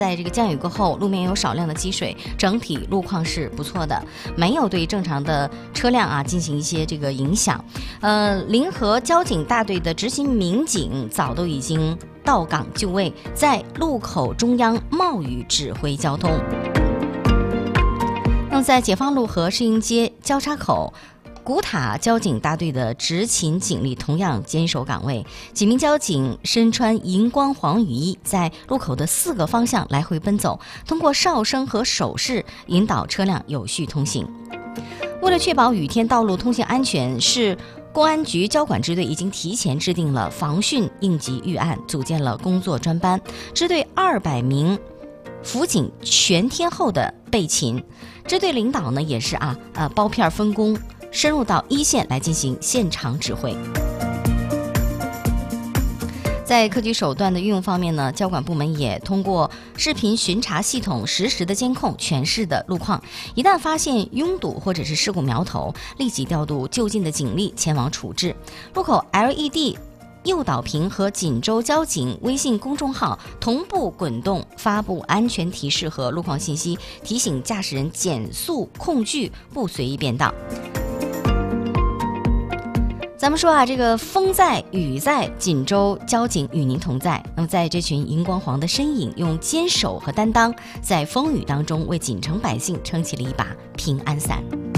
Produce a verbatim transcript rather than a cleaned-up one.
在这个降雨过后，路面有少量的积水，整体路况是不错的，没有对正常的车辆啊进行一些这个影响。呃，临河交警大队的执勤民警早都已经到岗就位，在路口中央冒雨指挥交通。那么在解放路和市营街交叉口，古塔交警大队的执勤警力同样坚守岗位，几名交警身穿荧光黄雨衣，在路口的四个方向来回奔走，通过哨声和手势引导车辆有序通行。为了确保雨天道路通行安全，市公安局交管支队已经提前制定了防汛应急预案，组建了工作专班，支队二百名辅警全天候的备勤。支队领导呢也是啊呃包片分工，深入到一线来进行现场指挥。在科技手段的运用方面呢，交管部门也通过视频巡查系统实时的监控全市的路况，一旦发现拥堵或者是事故苗头，立即调度就近的警力前往处置。路口 L E D诱导屏和锦州交警微信公众号同步滚动发布安全提示和路况信息，提醒驾驶人减速控距，不随意变道。咱们说啊，这个风在雨在，锦州交警与您同在。那么在这群荧光黄的身影，用坚守和担当，在风雨当中为锦城百姓撑起了一把平安伞。